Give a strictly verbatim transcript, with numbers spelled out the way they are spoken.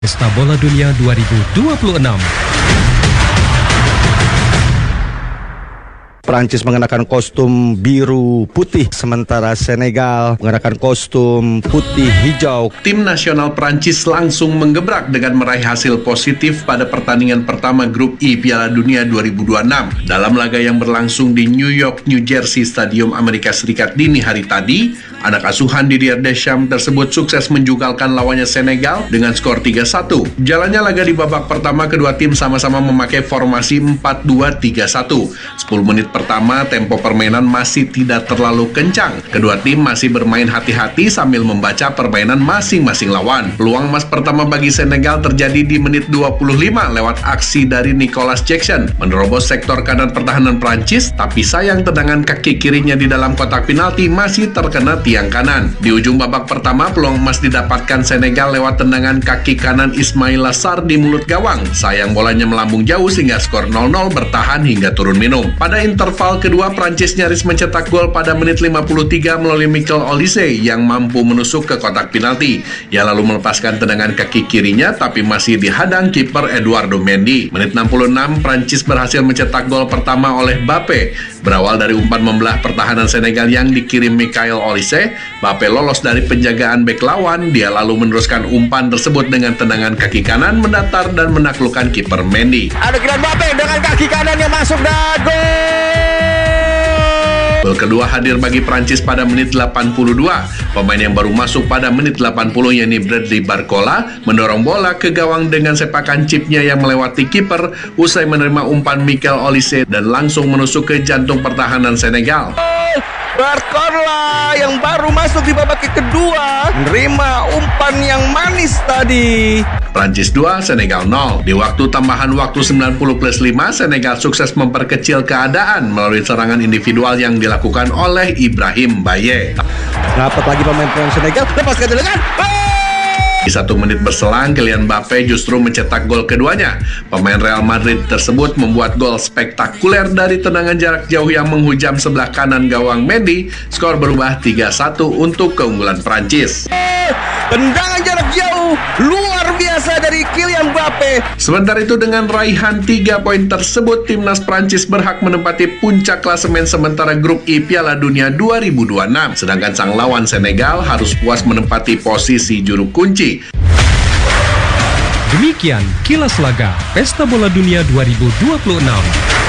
Pesta Bola Dunia dua ribu dua puluh enam. Prancis mengenakan kostum biru putih, sementara Senegal mengenakan kostum putih hijau. Tim nasional Prancis langsung menggebrak dengan meraih hasil positif pada pertandingan pertama grup I Piala Dunia dua ribu dua puluh enam. Dalam laga yang berlangsung di New York, New Jersey Stadium Amerika Serikat dini hari tadi, anak asuhan Didier Deschamps tersebut sukses menjugalkan lawannya Senegal dengan skor tiga satu. Jalannya laga di babak pertama, kedua tim sama-sama memakai formasi empat dua tiga satu. sepuluh menit pertama, tempo permainan masih tidak terlalu kencang. Kedua tim masih bermain hati-hati sambil membaca permainan masing-masing lawan. Peluang emas pertama bagi Senegal terjadi di menit dua puluh lima lewat aksi dari Nicolas Jackson menerobos sektor kanan pertahanan Prancis, tapi sayang tendangan kaki kirinya di dalam kotak penalti masih terkena tiang kanan. Di ujung babak pertama, peluang emas didapatkan Senegal lewat tendangan kaki kanan Ismaila Sarr di mulut gawang. Sayang bolanya melambung jauh sehingga skor nol nol bertahan hingga turun minum. Pada interval kedua, Prancis nyaris mencetak gol pada menit lima puluh tiga melalui Michael Olise yang mampu menusuk ke kotak penalti. Ia lalu melepaskan tendangan kaki kirinya tapi masih dihadang kiper Eduardo Mendy. Menit enam puluh enam, Prancis berhasil mencetak gol pertama oleh Mbappe. Berawal dari umpan membelah pertahanan Senegal yang dikirim Michael Olise, Mbappe lolos dari penjagaan bek lawan. Dia lalu meneruskan umpan tersebut dengan tendangan kaki kanan mendatar dan menaklukkan kiper Mendy. Ada Kylian Mbappe dengan kaki kanan yang masuk dan gol! Gol kedua hadir bagi Prancis pada menit delapan puluh dua. Pemain yang baru masuk pada menit delapan puluh, yakni Bradley Barcola, mendorong bola ke gawang dengan sepakan chipnya yang melewati kiper usai menerima umpan Michael Olise dan langsung menusuk ke jantung pertahanan Senegal. Barcola yang baru masuk di babak kedua menerima umpan yang manis tadi. Prancis dua, Senegal nol. Di waktu tambahan waktu sembilan puluh plus lima, Senegal sukses memperkecil keadaan melalui serangan individual yang dilakukan oleh Ibrahim Baye. Dapat lagi pemain-pemain Senegal, lepaskan tendangan. Di satu menit berselang, Kylian Mbappe justru mencetak gol keduanya. Pemain Real Madrid tersebut membuat gol spektakuler dari tendangan jarak jauh yang menghujam sebelah kanan gawang Mendy. Skor berubah tiga satu untuk keunggulan Prancis. Tendangan jarak jauh luar biasa dari Kylian Mbappe. Sementara itu, dengan raihan tiga poin tersebut, timnas Prancis berhak menempati puncak klasemen sementara grup I Piala Dunia dua ribu dua puluh enam. Sedangkan sang lawan Senegal harus puas menempati posisi juru kunci. Demikian kilas laga Pesta Bola Dunia dua ribu dua puluh enam.